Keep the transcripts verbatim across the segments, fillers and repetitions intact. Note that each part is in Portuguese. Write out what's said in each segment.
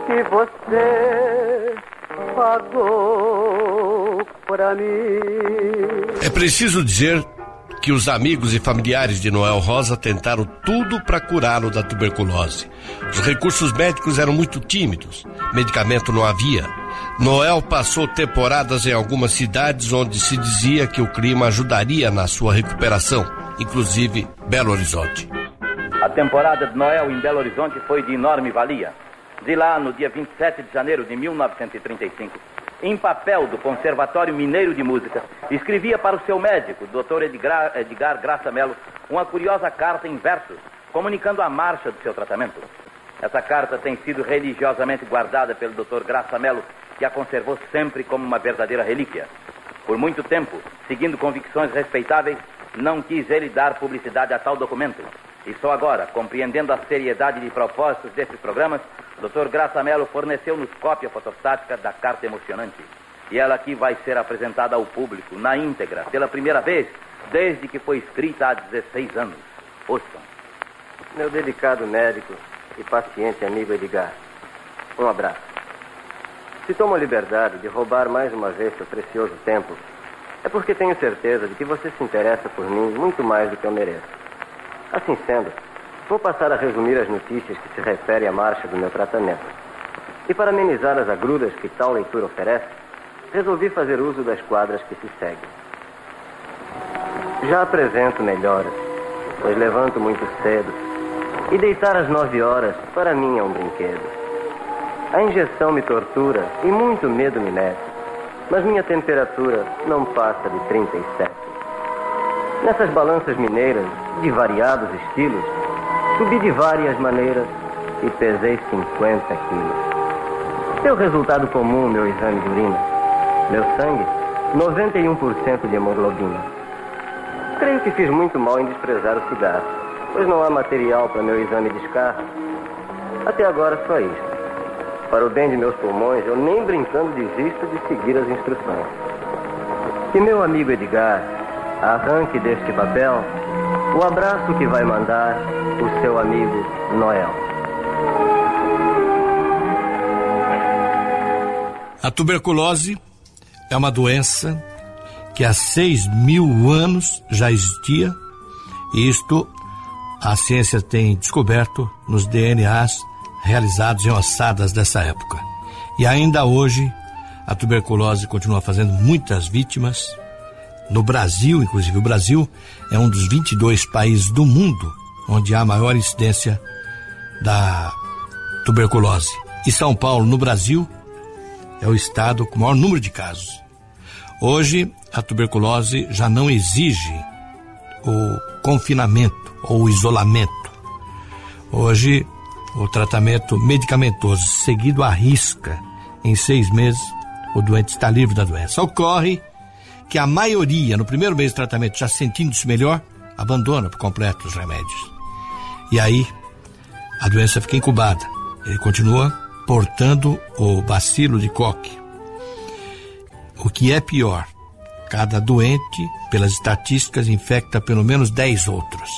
que você pagou pra mim. É preciso dizer que os amigos e familiares de Noel Rosa tentaram tudo para curá-lo da tuberculose. Os recursos médicos eram muito tímidos, medicamento não havia. Noel passou temporadas em algumas cidades onde se dizia que o clima ajudaria na sua recuperação, inclusive Belo Horizonte. A temporada de Noel em Belo Horizonte foi de enorme valia. De lá, no dia vinte e sete de janeiro de mil novecentos e trinta e cinco, em papel do Conservatório Mineiro de Música, escrevia para o seu médico, doutor Edgar, Edgar Graça Mello, uma curiosa carta em versos, comunicando a marcha do seu tratamento. Essa carta tem sido religiosamente guardada pelo doutor Graça Mello, que a conservou sempre como uma verdadeira relíquia. Por muito tempo, seguindo convicções respeitáveis, não quis ele dar publicidade a tal documento. E só agora, compreendendo a seriedade de propósitos desses programas, o doutor Graça Mello forneceu-nos cópia fotostática da carta emocionante. E ela aqui vai ser apresentada ao público, na íntegra, pela primeira vez, desde que foi escrita há dezesseis anos. Ouçam. Meu delicado médico e paciente amigo Edgar, um abraço. Se tomo a liberdade de roubar mais uma vez seu precioso tempo, é porque tenho certeza de que você se interessa por mim muito mais do que eu mereço. Assim sendo, vou passar a resumir as notícias que se referem à marcha do meu tratamento. E para amenizar as agruras que tal leitura oferece, resolvi fazer uso das quadras que se seguem. Já apresento melhoras, pois levanto muito cedo, e deitar às nove horas para mim é um brinquedo. A injeção me tortura e muito medo me mete, mas minha temperatura não passa de trinta e sete. Nessas balanças mineiras, de variados estilos, subi de várias maneiras e pesei cinquenta quilos. Seu resultado comum, meu exame de urina. Meu sangue, noventa e um por cento de hemoglobina. Creio que fiz muito mal em desprezar o cigarro, pois não há material para meu exame de escarro. Até agora só isto. Para o bem de meus pulmões, eu nem brincando desisto de seguir as instruções. Que meu amigo Edgar arranque deste papel o abraço que vai mandar o seu amigo Noel. A tuberculose é uma doença que há seis mil anos já existia, e isto a ciência tem descoberto nos D N As realizados em ossadas dessa época. E ainda hoje a tuberculose continua fazendo muitas vítimas. No Brasil, inclusive, o Brasil é um dos vinte e dois países do mundo onde há maior incidência da tuberculose. E São Paulo, no Brasil, é o estado com o maior número de casos. Hoje, a tuberculose já não exige o confinamento ou o isolamento. Hoje, o tratamento medicamentoso seguido à risca, em seis meses, o doente está livre da doença. Ocorre que a maioria, no primeiro mês de tratamento, já sentindo-se melhor, abandona por completo os remédios. E aí, a doença fica incubada. Ele continua portando o bacilo de Koch. O que é pior, cada doente, pelas estatísticas, infecta pelo menos dez outros.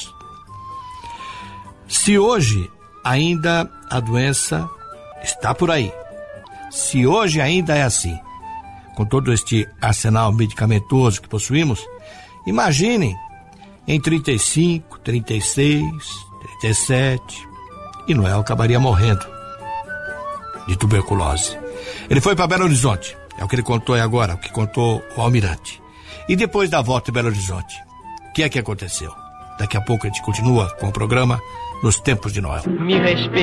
Se hoje ainda a doença está por aí, se hoje ainda é assim, com todo este arsenal medicamentoso que possuímos, imaginem em trinta e cinco, trinta e seis, trinta e sete, e Noel acabaria morrendo de tuberculose. Ele foi para Belo Horizonte, é o que ele contou aí agora, o que contou o Almirante. E depois da volta em Belo Horizonte, o que é que aconteceu? Daqui a pouco a gente continua com o programa Nos Tempos de Noel. Me respeita.